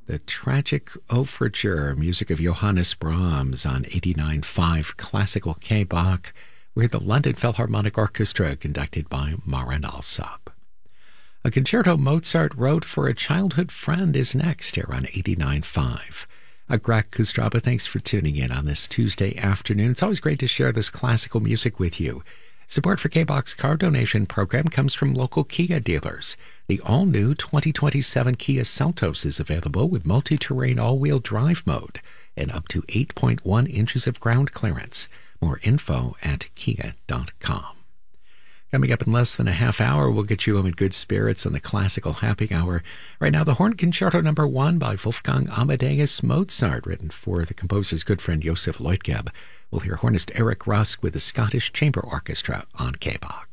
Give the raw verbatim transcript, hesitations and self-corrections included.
The Tragic Overture, music of Johannes Brahms on eighty-nine point five Classical K-Bach. We're the London Philharmonic Orchestra, conducted by Marin Alsop. A concerto Mozart wrote for a childhood friend is next here on eighty-nine point five. Uh, Greg Kustraba, thanks for tuning in on this Tuesday afternoon. It's always great to share this classical music with you. Support for K-Bach's car donation program comes from local Kia dealers. The all-new twenty twenty-seven Kia Seltos is available with multi-terrain all-wheel drive mode and up to eight point one inches of ground clearance. More info at kia dot com. Coming up in less than a half hour, we'll get you home in good spirits on the Classical Happy Hour. Right now, the Horn Concerto Number One by Wolfgang Amadeus Mozart, written for the composer's good friend Joseph Leutgeb. We'll hear hornist Eric Rusk with the Scottish Chamber Orchestra on K-Bach.